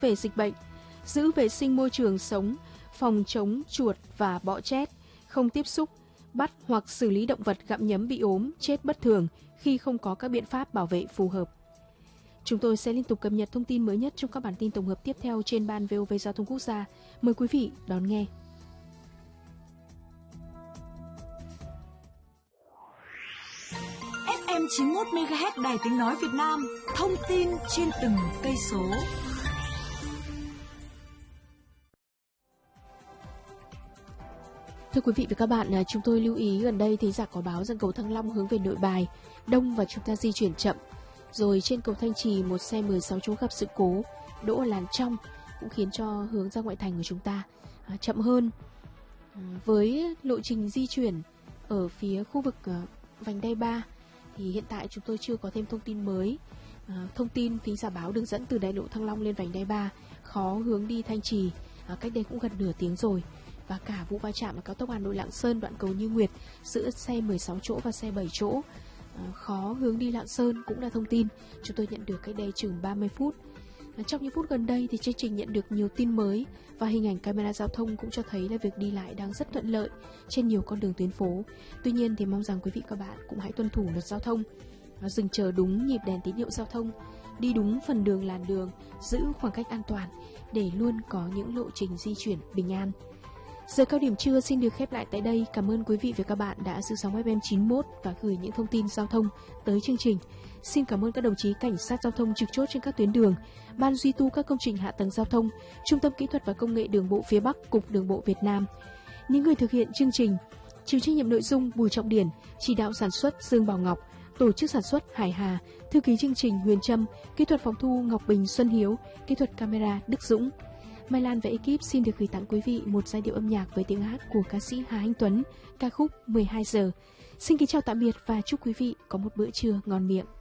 về dịch bệnh, giữ vệ sinh môi trường sống, phòng chống chuột và bọ chét, không tiếp xúc, bắt hoặc xử lý động vật gặm nhấm bị ốm, chết bất thường khi không có các biện pháp bảo vệ phù hợp. Chúng tôi sẽ liên tục cập nhật thông tin mới nhất trong các bản tin tổng hợp tiếp theo trên Ban VOV Giao thông Quốc gia. Mời quý vị đón nghe. FM 91 MHz Đài Tiếng nói Việt Nam, thông tin trên từng cây số. Thưa quý vị và các bạn, chúng tôi lưu ý gần đây thấy rạc có báo rằng cầu Thăng Long hướng về Nội Bài đông và chúng ta di chuyển chậm. Rồi trên cầu Thanh Trì một xe 16 chỗ gặp sự cố đỗ ở làn trong cũng khiến cho hướng ra ngoại thành của chúng ta chậm hơn. Với lộ trình di chuyển ở phía khu vực vành đai 3 thì hiện tại chúng tôi chưa có thêm thông tin mới. Thông tin phí giả báo đường dẫn từ đại lộ Thăng Long lên vành đai 3 khó hướng đi Thanh Trì cách đây cũng gần nửa tiếng rồi. Và cả vụ va chạm ở cao tốc Hà Nội Lạng Sơn đoạn cầu Như Nguyệt giữa xe 16 chỗ và xe 7 chỗ khó hướng đi Lạng Sơn cũng là thông tin chúng tôi nhận được cách đây chừng 30 phút. Trong những phút gần đây thì chương trình nhận được nhiều tin mới và hình ảnh camera giao thông cũng cho thấy là việc đi lại đang rất thuận lợi trên nhiều con đường tuyến phố. Tuy nhiên thì mong rằng quý vị các bạn cũng hãy tuân thủ luật giao thông, dừng chờ đúng nhịp đèn tín hiệu giao thông, đi đúng phần đường làn đường, giữ khoảng cách an toàn để luôn có những lộ trình di chuyển bình an. Giờ cao điểm trưa xin được khép lại tại đây. Cảm ơn quý vị và các bạn đã giữ sóng FM 91 và gửi những thông tin giao thông tới chương trình. Xin cảm ơn các đồng chí cảnh sát giao thông trực chốt trên các tuyến đường, ban duy tu các công trình hạ tầng giao thông, Trung tâm Kỹ thuật và Công nghệ Đường bộ phía Bắc, Cục Đường bộ Việt Nam. Những người thực hiện chương trình: chịu trách nhiệm nội dung Bùi Trọng Điển, chỉ đạo sản xuất Dương Bảo Ngọc, tổ chức sản xuất Hải Hà, thư ký chương trình Huyền Trâm, kỹ thuật phòng thu Ngọc Bình Xuân Hiếu, kỹ thuật camera Đức Dũng. Mai Lan và ekip xin được gửi tặng quý vị một giai điệu âm nhạc với tiếng hát của ca sĩ Hà Anh Tuấn, ca khúc 12 giờ. Xin kính chào tạm biệt và chúc quý vị có một bữa trưa ngon miệng.